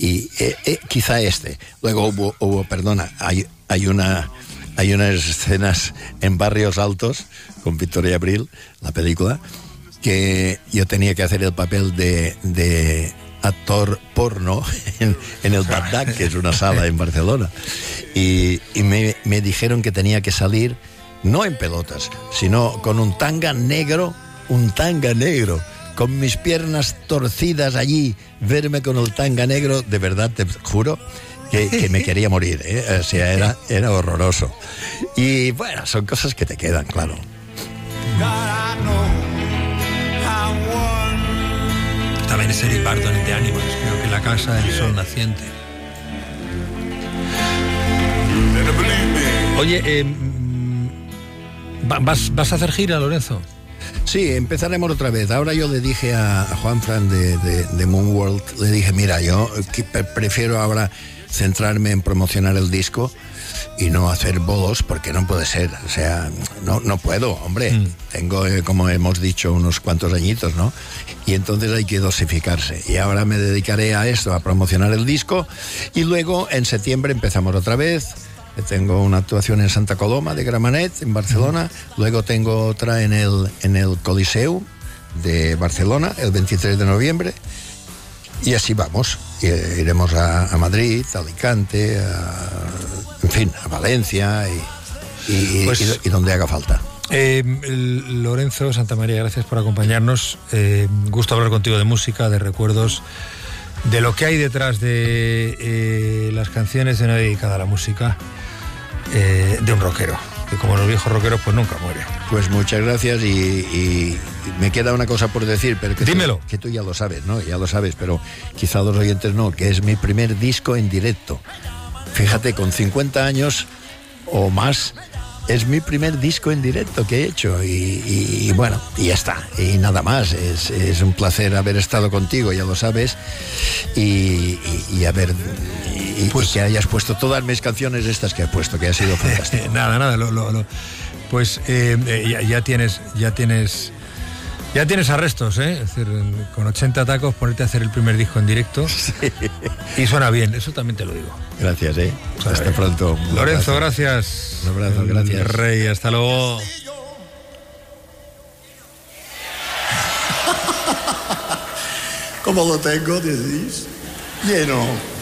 quizá este. Luego hubo hay unas escenas en Barrios Altos con Victoria Abril, la película, que yo tenía que hacer el papel de actor porno en el Bagdad, que es una sala en Barcelona, y me dijeron que tenía que salir no en pelotas, sino con un tanga negro, con mis piernas torcidas allí, verme con el tanga negro, de verdad te juro que me quería morir, ¿eh? O sea, era horroroso. Y bueno, son cosas que te quedan, claro. También es Eric Burdon de Animals, creo que La casa del sol naciente. Oye, ¿vas a hacer gira, Lorenzo? Sí, empezaremos otra vez. Ahora yo le dije a Juanfran de Moonworld, le dije, mira, yo prefiero ahora centrarme en promocionar el disco y no hacer bolos, porque no puede ser, o sea, no puedo, hombre. Tengo, como hemos dicho, unos cuantos añitos, ¿no? Y entonces hay que dosificarse. Y ahora me dedicaré a esto, a promocionar el disco, y luego en septiembre empezamos otra vez. Tengo una actuación en Santa Coloma de Gramenet, en Barcelona. Luego tengo otra en el Coliseu de Barcelona, el 23 de noviembre. Y así vamos. Iremos a Madrid, a Alicante, en fin, a Valencia y donde haga falta. Lorenzo Santamaría, gracias por acompañarnos. Gusto hablar contigo de música, de recuerdos, de lo que hay detrás de las canciones de una dedicada a la música, de un rockero, que como los viejos rockeros pues nunca muere. Pues muchas gracias, y me queda una cosa por decir, pero que dímelo. Que tú ya lo sabes, ¿no? Ya lo sabes, pero quizá los oyentes no, que es mi primer disco en directo. Fíjate, con 50 años o más, es mi primer disco en directo que he hecho, y bueno, y ya está, y nada más. Es un placer haber estado contigo, ya lo sabes, y pues que hayas puesto todas mis canciones estas que has puesto, que ha sido fantástico. Nada, pues ya tienes arrestos, ¿eh? Es decir, con 80 tacos ponerte a hacer el primer disco en directo, sí. Y suena bien, eso también te lo digo. Gracias, hasta pronto. Lorenzo, gracias. Un abrazo, gracias. Rey, hasta luego. ¿Cómo lo tengo, decís? Lleno.